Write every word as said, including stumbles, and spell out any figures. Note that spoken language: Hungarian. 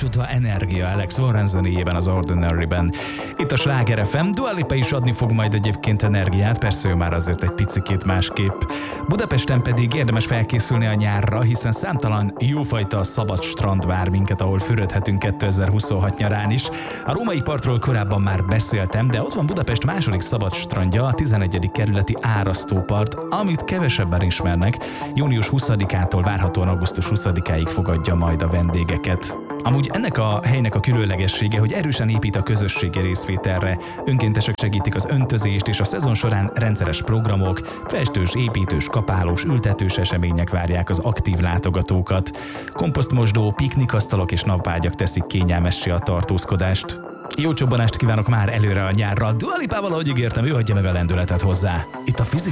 Micsoda energia Alex Warren zenéjében, az Ordinary-ben. Itt a Sláger ef em, Dua Lipa is adni fog majd egyébként energiát, persze ő már azért egy picikét másképp. Budapesten pedig érdemes felkészülni a nyárra, hiszen számtalan jófajta szabad strand vár minket, ahol fürödhetünk kétezer-huszonhat nyarán is. A római partról korábban már beszéltem, de ott van Budapest második szabad strandja, a tizenegyedik kerületi Árasztópart, amit kevesebben ismernek. Június huszadikától várhatóan augusztus huszadikáig fogadja majd a vendégeket. Amúgy ennek a helynek a különlegessége, hogy erősen épít a közösségi részvételre. Önkéntesek segítik az öntözést, és a szezon során rendszeres programok, festős, építős, kapálós, ültetős események várják az aktív látogatókat. Komposztmosdó, piknikasztalok és napvágyak teszik kényelmessé a tartózkodást. Jó csobbanást kívánok már előre a nyárra. Dua Lipával, ahogy ígértem, ő adja meg a lendületet hozzá. Itt a Fizik